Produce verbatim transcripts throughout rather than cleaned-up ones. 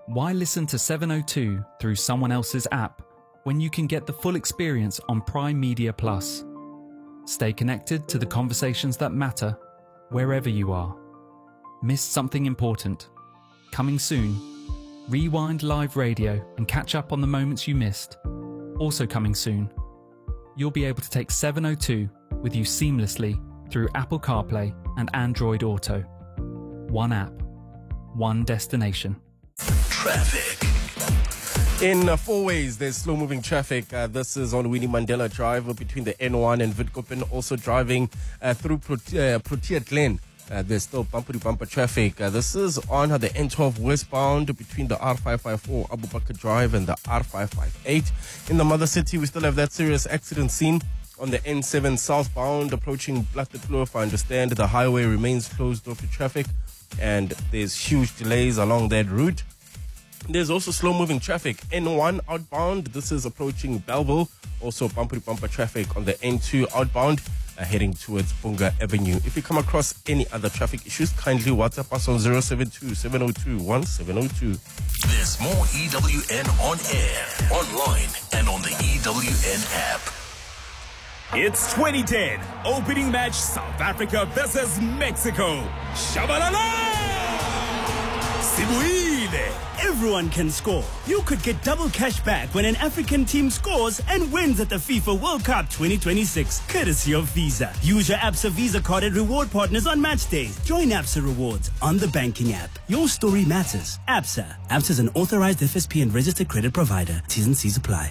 Why listen to seven oh two through someone else's app when you can get the full experience on Prime Media Plus? Stay connected to the conversations that matter wherever you are. Missed something important? Coming soon. Rewind live radio and catch up on the moments you missed. Also coming soon. You'll be able to take seven oh two with you seamlessly through Apple CarPlay and Android Auto. One app, one destination. Traffic. In uh, four ways, there's slow-moving traffic. Uh, this is on Winnie Mandela Drive between the N one and Witkoppen. Also driving uh, through Protea, uh, Protea Glen. Uh, there's still bumper-to-bumper traffic. Uh, this is on uh, the N twelve westbound between the R five five four Abu Bakr Drive and the R five five eight. In the mother city, we still have that serious accident scene on the N seven southbound approaching Plattekloof. I understand the highway remains closed off to traffic and there's huge delays along that route. There's also slow-moving traffic. N one outbound, this is approaching Belleville. Also bumper-to-bumper traffic on the N two outbound, uh, heading towards Bunga Avenue. If you come across any other traffic issues, kindly WhatsApp us on zero seven two, seven oh two, one seven oh two. There's more E W N on air, online, and on the E W N app. It's twenty ten, opening match South Africa versus Mexico. Shabalala! Sibuile! Everyone can score. You could get double cash back when an African team scores and wins at the FIFA World Cup twenty twenty-six, courtesy of Visa. Use your ABSA Visa card at reward partners on match days. Join ABSA Rewards on the banking app. Your story matters. ABSA. ABSA is an authorized F S P and registered credit provider. T's and C's apply.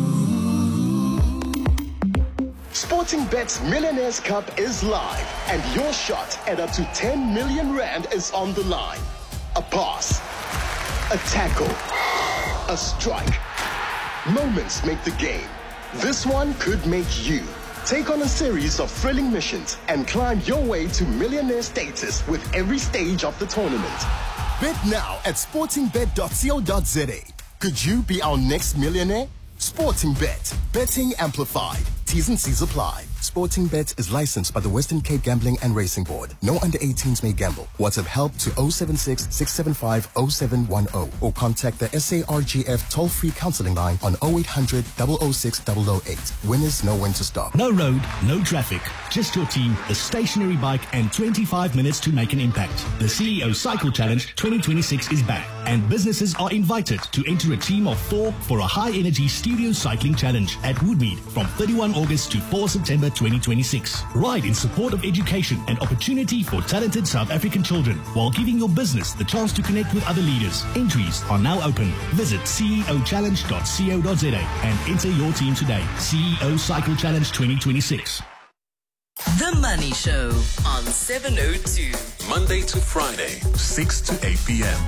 Sportingbet's Millionaires Cup is live, and your shot at up to ten million rand is on the line. A pass, a tackle, a strike. Moments make the game. This one could make you. Take on a series of thrilling missions and climb your way to millionaire status with every stage of the tournament. Bet now at sportingbet dot co dot za. Could you be our next millionaire? Sportingbet. Betting amplified. T's and C's apply. Sportingbet is licensed by the Western Cape Gambling and Racing Board. No under eighteens may gamble. WhatsApp help to zero seven six, six seven five, zero seven one zero or contact the S A R G F toll-free counseling line on zero eight hundred, zero zero six, zero zero eight. Winners know when to stop. No road, no traffic. Just your team, a stationary bike, and twenty-five minutes to make an impact. The C E O Cycle Challenge twenty twenty-six is back, and businesses are invited to enter a team of four for a high-energy studio cycling challenge at Woodmead from thirty-first August to fourth September twenty twenty-six. Ride in support of education and opportunity for talented South African children while giving your business the chance to connect with other leaders. Entries are now open. Visit c e o challenge dot co dot za and enter your team today. C E O Cycle Challenge twenty twenty-six. The Money Show on seven oh two. Monday to Friday, six to eight p.m.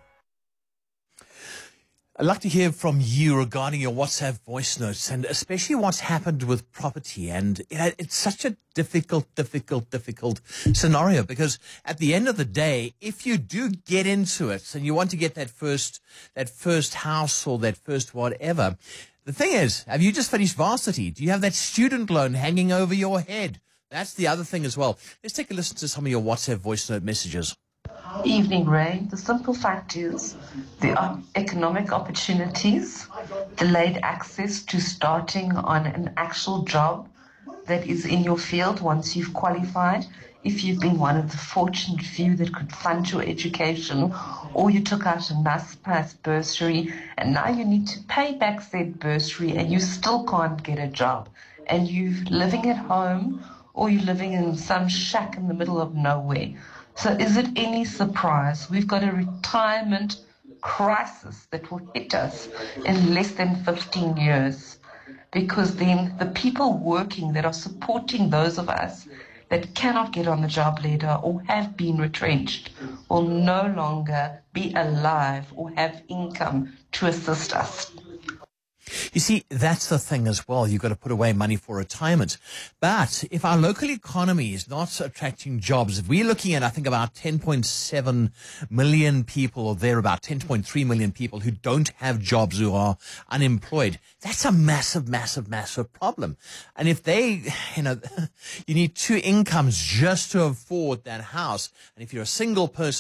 I'd like to hear from you regarding your WhatsApp voice notes and especially what's happened with property. And you know, it's such a difficult, difficult, difficult scenario because at the end of the day, if you do get into it and you want to get that first, that first house or that first whatever, the thing is, have you just finished varsity? Do you have that student loan hanging over your head? That's the other thing as well. Let's take a listen to some of your WhatsApp voice note messages. Evening, Ray. The simple fact is the uh, economic opportunities, delayed access to starting on an actual job that is in your field once you've qualified, if you've been one of the fortunate few that could fund your education, or you took out a NASPAS bursary and now you need to pay back said bursary and you still can't get a job, and you're living at home or you're living in some shack in the middle of nowhere. So is it any surprise we've got a retirement crisis that will hit us in less than fifteen years? Because then the people working that are supporting those of us that cannot get on the job ladder or have been retrenched will no longer be alive or have income to assist us. You see, that's the thing as well. You've got to put away money for retirement. But if our local economy is not attracting jobs, if we're looking at, I think, about ten point seven million people or there about ten point three million people who don't have jobs, who are unemployed, that's a massive, massive, massive problem. And if they, you know, you need two incomes just to afford that house. And if you're a single person,